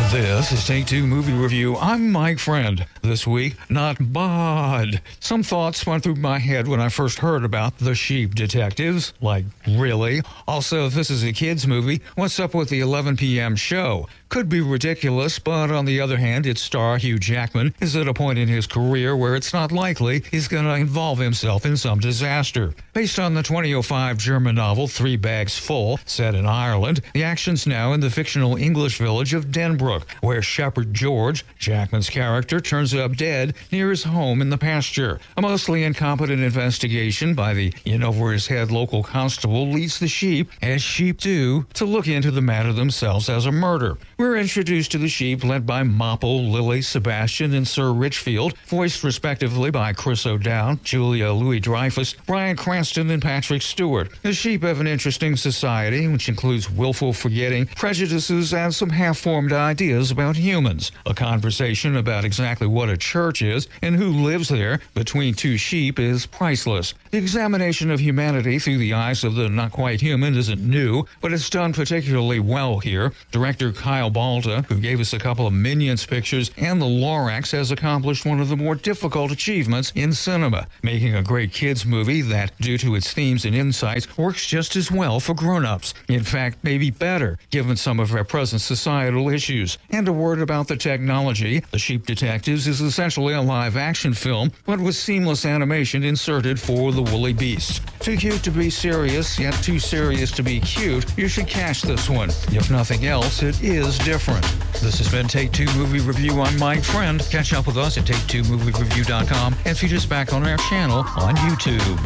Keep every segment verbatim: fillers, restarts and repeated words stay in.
This is Take Two Movie Review. I'm Mike Friend. This week, not bod. Some thoughts went through my head when I first heard about The Sheep Detectives. Like, really? Also, if this is a kid's movie, what's up with the eleven p.m. show? Could be ridiculous, but on the other hand, its star, Hugh Jackman, is at a point in his career where it's not likely he's going to involve himself in some disaster. Based on the twenty oh five German novel Three Bags Full, set in Ireland, the action's now in the fictional English village of Denbrook, where Shepherd George, Jackman's character, turns up dead near his home in the pasture. A mostly incompetent investigation by the in-over-his-head local constable leads the sheep, as sheep do, to look into the matter themselves as a murder. We're introduced to the sheep led by Mopple, Lily, Sebastian, and Sir Richfield, voiced respectively by Chris O'Dowd, Julia Louis-Dreyfus, Bryan Cranston, and Patrick Stewart. The sheep have an interesting society, which includes willful forgetting, prejudices, and some half-formed ideas about humans. A conversation about exactly what a church is and who lives there between two sheep is priceless. The examination of humanity through the eyes of the not-quite-human isn't new, but it's done particularly well here. Director Kyle Balda, who gave us a couple of Minions pictures, and the Lorax, has accomplished one of the more difficult achievements in cinema, making a great kids movie that, due to its themes and insights, works just as well for grown-ups. In fact, maybe better, given some of our present societal issues. And a word about the technology. The Sheep Detectives is essentially a live-action film, but with seamless animation inserted for the woolly beast. Too cute to be serious, yet too serious to be cute. You should catch this one. If nothing else, it is different. This has been Take Two Movie Review. I'm Mike Friend. Catch up with us at take two movie review dot com and feed us back on our channel on YouTube.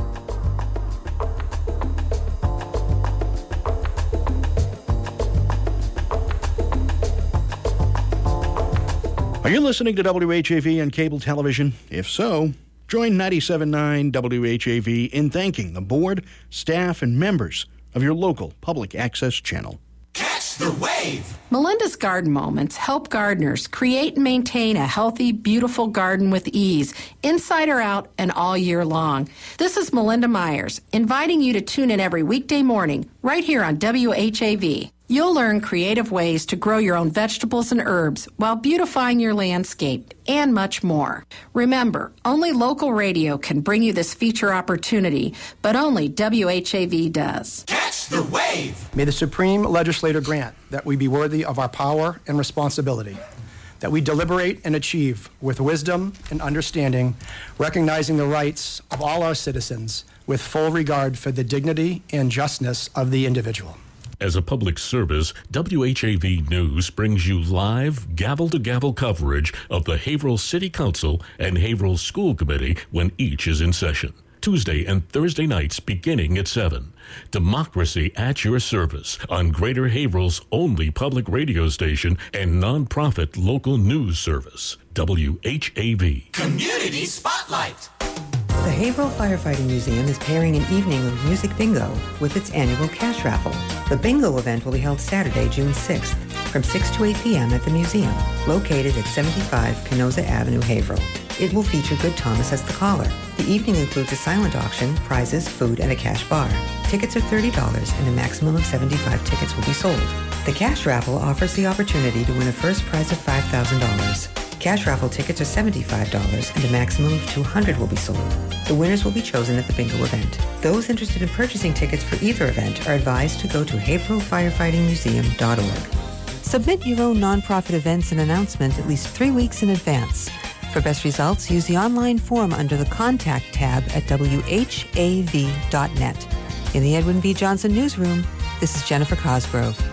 Are you listening to W H A V on cable television? If so, join ninety-seven point nine W H A V in thanking the board, staff, and members of your local public access channel. Catch the wave! Melinda's Garden Moments help gardeners create and maintain a healthy, beautiful garden with ease, inside or out and all year long. This is Melinda Myers, inviting you to tune in every weekday morning, right here on W H A V. You'll learn creative ways to grow your own vegetables and herbs while beautifying your landscape, and much more. Remember, only local radio can bring you this feature opportunity, but only W H A V does. Catch the wave! May the Supreme Legislator grant that we be worthy of our power and responsibility, that we deliberate and achieve with wisdom and understanding, recognizing the rights of all our citizens with full regard for the dignity and justness of the individual. As a public service, W H A V News brings you live, gavel-to-gavel coverage of the Haverhill City Council and Haverhill School Committee when each is in session. Tuesday and Thursday nights beginning at seven. Democracy at your service on Greater Haverhill's only public radio station and nonprofit local news service. W H A V. Community Spotlight. The Haverhill Firefighting Museum is pairing an evening of music bingo with its annual cash raffle. The bingo event will be held Saturday, June sixth, from six to eight p.m. at the museum, located at seventy-five Canosa Avenue, Haverhill. It will feature Good Thomas as the caller. The evening includes a silent auction, prizes, food, and a cash bar. Tickets are thirty dollars, and a maximum of seventy-five tickets will be sold. The cash raffle offers the opportunity to win a first prize of five thousand dollars. Cash raffle tickets are seventy-five dollars and a maximum of two hundred will be sold. The winners will be chosen at the bingo event. Those interested in purchasing tickets for either event are advised to go to haverhill firefighting museum dot org. Submit your own nonprofit events and announcement at least three weeks in advance. For best results, use the online form under the Contact tab at W H A V dot net. In the Edwin V. Johnson Newsroom, this is Jennifer Cosgrove.